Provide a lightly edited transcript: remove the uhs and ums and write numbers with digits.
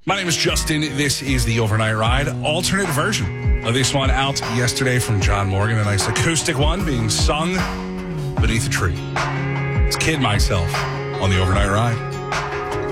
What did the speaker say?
My name is Justin. This is the Overnight Ride. Alternate version of this one out yesterday from John Morgan. A nice acoustic one being sung beneath a tree. It's Kid Myself on the Overnight Ride.